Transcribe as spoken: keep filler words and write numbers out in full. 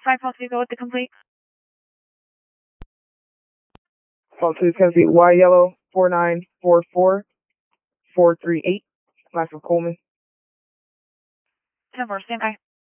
five False Vehicle with the complete. False two is going to be Y Yellow four nine four four four three eight. Last for Coleman. ten four, stand by.